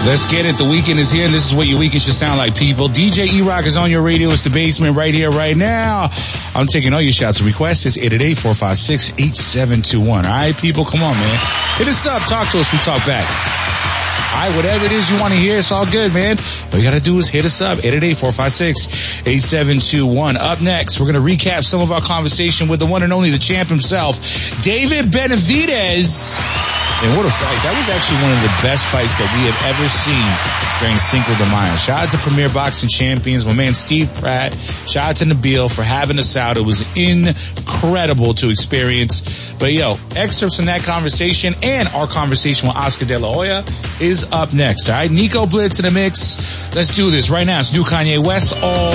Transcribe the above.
Let's get it. The weekend is here, and this is what your weekend should sound like, people. DJ E-Rock is on your radio. It's The Basement right here, right now. I'm taking all your shots and requests. It's 888-456-8721. All right, people? Come on, man. Hit us up. Talk to us. We talk back. All right, whatever it is you want to hear, it's all good, man. All you got to do is hit us up, 888-456-8721. Up next, we're going to recap some of our conversation with the one and only, the champ himself, David Benavidez. And what a fight. That was actually one of the best fights that we have ever seen during Cinco de Mayo. Shout out to Premier Boxing Champions, my man Steve Pratt. Shout out to Nabil for having us out. It was incredible to experience. But excerpts from that conversation and our conversation with Oscar De La Hoya is up next. All right, Nico Blitz in the mix. Let's do this right now. It's new Kanye West all